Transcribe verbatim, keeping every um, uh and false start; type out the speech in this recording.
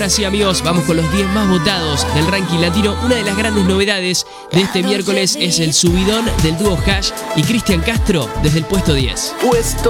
Ahora sí, amigos, vamos con los diez más votados del ranking latino. Una de las grandes novedades de este miércoles es el subidón del dúo Hash y Cristian Castro desde el puesto diez. Puesto